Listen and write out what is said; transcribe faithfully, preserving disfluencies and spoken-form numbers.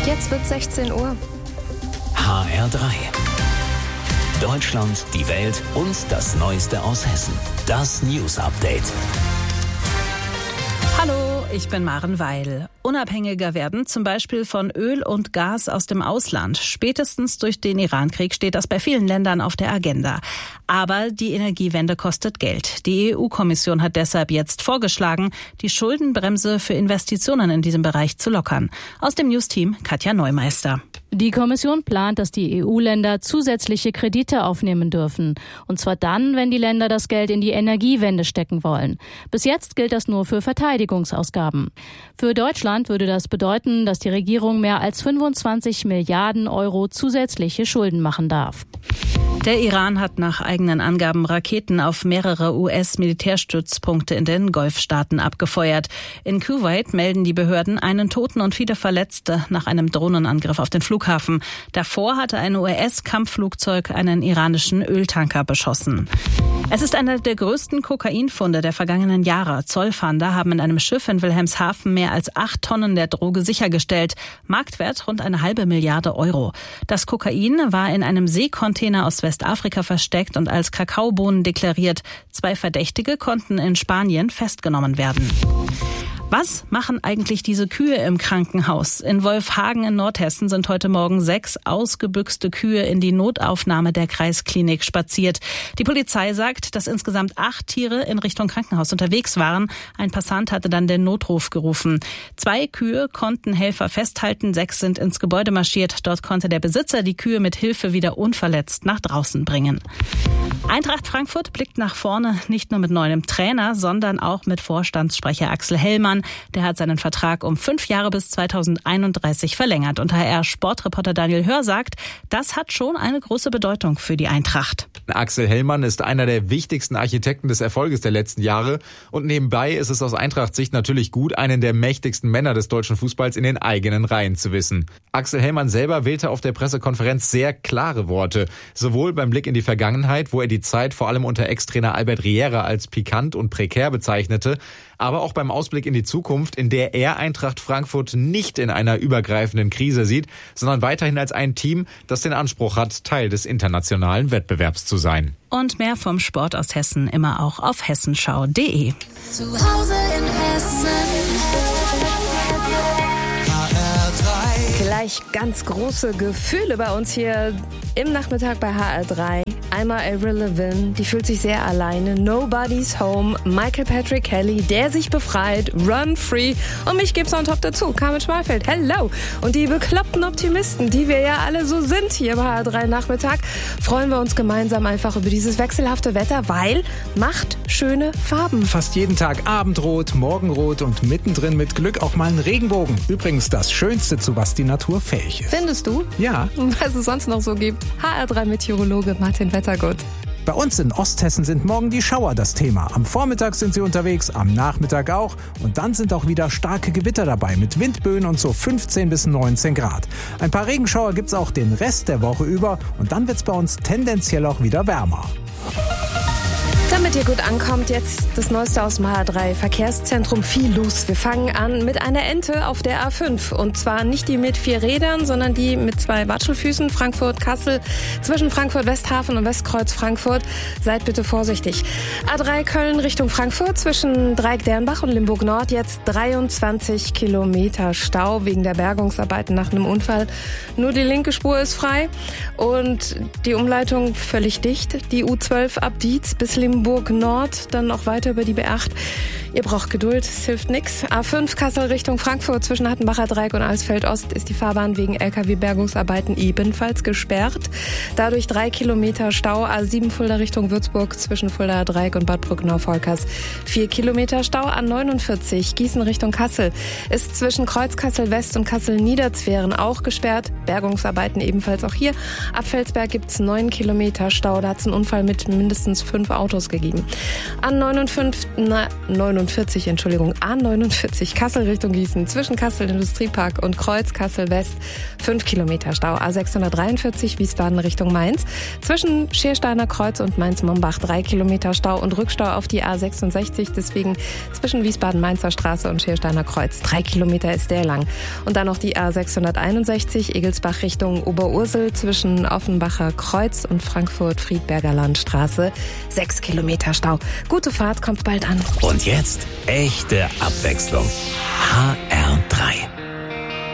Jetzt wird sechzehn Uhr. H R drei. Deutschland, die Welt und das Neueste aus Hessen. Das News Update. Hallo, ich bin Maren Weil. Unabhängiger werden, zum Beispiel von Öl und Gas aus dem Ausland. Spätestens durch den Iran-Krieg steht das bei vielen Ländern auf der Agenda. Aber die Energiewende kostet Geld. Die E U-Kommission hat deshalb jetzt vorgeschlagen, die Schuldenbremse für Investitionen in diesem Bereich zu lockern. Aus dem News-Team Katja Neumeister. Die Kommission plant, dass die E U-Länder zusätzliche Kredite aufnehmen dürfen. Und zwar dann, wenn die Länder das Geld in die Energiewende stecken wollen. Bis jetzt gilt das nur für Verteidigungsausgaben. Für Deutschland würde das bedeuten, dass die Regierung mehr als fünfundzwanzig Milliarden Euro zusätzliche Schulden machen darf. Der Iran hat nach eigenen Angaben Raketen auf mehrere U S-Militärstützpunkte in den Golfstaaten abgefeuert. In Kuwait melden die Behörden einen Toten und viele Verletzte nach einem Drohnenangriff auf den Flughafen. Davor hatte ein U S-Kampfflugzeug einen iranischen Öltanker beschossen. Es ist einer der größten Kokainfunde der vergangenen Jahre. Zollfahnder haben in einem Schiff in Wilhelmshaven mehr als acht Tonnen der Droge sichergestellt. Marktwert rund eine halbe Milliarde Euro. Das Kokain war in einem Seekontainer aus Westafrika versteckt und als Kakaobohnen deklariert. Zwei Verdächtige konnten in Spanien festgenommen werden. Was machen eigentlich diese Kühe im Krankenhaus? In Wolfhagen in Nordhessen sind heute Morgen sechs ausgebüxte Kühe in die Notaufnahme der Kreisklinik spaziert. Die Polizei sagt, dass insgesamt acht Tiere in Richtung Krankenhaus unterwegs waren. Ein Passant hatte dann den Notruf gerufen. Zwei Kühe konnten Helfer festhalten, sechs sind ins Gebäude marschiert. Dort konnte der Besitzer die Kühe mit Hilfe wieder unverletzt nach draußen bringen. Eintracht Frankfurt blickt nach vorne, nicht nur mit neuem Trainer, sondern auch mit Vorstandssprecher Axel Hellmann. Der hat seinen Vertrag um fünf Jahre bis zweitausendeinunddreißig verlängert. Und H R-Sportreporter Daniel Hör sagt, das hat schon eine große Bedeutung für die Eintracht. Axel Hellmann ist einer der wichtigsten Architekten des Erfolges der letzten Jahre. Und nebenbei ist es aus Eintracht-Sicht natürlich gut, einen der mächtigsten Männer des deutschen Fußballs in den eigenen Reihen zu wissen. Axel Hellmann selber wählte auf der Pressekonferenz sehr klare Worte. Sowohl beim Blick in die Vergangenheit, wo er die Zeit vor allem unter Ex-Trainer Albert Riera als pikant und prekär bezeichnete, aber auch beim Ausblick in die Zukunft, in der er Eintracht Frankfurt nicht in einer übergreifenden Krise sieht, sondern weiterhin als ein Team, das den Anspruch hat, Teil des internationalen Wettbewerbs zu sein. Und mehr vom Sport aus Hessen immer auch auf hessenschau punkt de. Zu Hause in Hessen. H R drei. Gleich ganz große Gefühle bei uns hier im Nachmittag bei H R drei. Einmal Avril Lavigne, die fühlt sich sehr alleine. Nobody's Home, Michael Patrick Kelly, der sich befreit, Run Free. Und mich gibt's on top dazu, Carmen Schmalfeld, hello. Und die bekloppten Optimisten, die wir ja alle so sind hier bei H R drei Nachmittag, freuen wir uns gemeinsam einfach über dieses wechselhafte Wetter, weil macht schöne Farben. Fast jeden Tag Abendrot, Morgenrot und mittendrin mit Glück auch mal ein Regenbogen. Übrigens das Schönste, zu was die Natur fähig ist. Findest du? Ja. Was es sonst noch so gibt. H R drei Meteorologe Martin Wettergut. Bei uns in Osthessen sind morgen die Schauer das Thema. Am Vormittag sind sie unterwegs, am Nachmittag auch. Und dann sind auch wieder starke Gewitter dabei mit Windböen und so fünfzehn bis neunzehn Grad. Ein paar Regenschauer gibt's auch den Rest der Woche über. Und dann wird's bei uns tendenziell auch wieder wärmer. Damit ihr gut ankommt, jetzt das Neueste aus dem H R drei Verkehrszentrum. Viel los. Wir fangen an mit einer Ente auf der A fünf. Und zwar nicht die mit vier Rädern, sondern die mit zwei Watschelfüßen. Frankfurt-Kassel zwischen Frankfurt-Westhafen und Westkreuz-Frankfurt. Seid bitte vorsichtig. A drei Köln Richtung Frankfurt zwischen Dreieck-Dernbach und Limburg-Nord. Jetzt dreiundzwanzig Kilometer Stau wegen der Bergungsarbeiten nach einem Unfall. Nur die linke Spur ist frei und die Umleitung völlig dicht. Die U zwölf ab Dietz bis Limburg Nord, dann noch weiter über die B acht. Ihr braucht Geduld, es hilft nichts. A fünf Kassel Richtung Frankfurt zwischen Hattenbacher Dreieck und Alsfeld Ost ist die Fahrbahn wegen L K W-Bergungsarbeiten ebenfalls gesperrt. Dadurch drei Kilometer Stau. A sieben Fulda Richtung Würzburg zwischen Fuldaer Dreieck und Bad Brückenau-Volkers. Vier Kilometer Stau. A neunundvierzig Gießen Richtung Kassel ist zwischen Kreuz Kassel West und Kassel Niederzweren auch gesperrt. Bergungsarbeiten ebenfalls auch hier. Ab Felsberg gibt's neun Kilometer Stau. Da hat's einen Unfall mit mindestens fünf Autos gegeben. A neunundfünfzig, na, neunundfünfzig neunundvierzig, Entschuldigung, A neunundvierzig Kassel Richtung Gießen zwischen Kassel Industriepark und Kreuz Kassel West fünf Kilometer Stau. A sechshundertdreiundvierzig Wiesbaden Richtung Mainz zwischen Schiersteiner Kreuz und Mainz-Mombach drei Kilometer Stau und Rückstau auf die A sechsundsechzig. Deswegen zwischen Wiesbaden-Mainzer Straße und Schiersteiner Kreuz drei Kilometer ist der lang. Und dann noch die A sechshunderteinundsechzig Egelsbach Richtung Oberursel zwischen Offenbacher Kreuz und Frankfurt-Friedberger Landstraße sechs Kilometer Stau. Gute Fahrt, kommt bald an. Und jetzt echte Abwechslung. H R drei.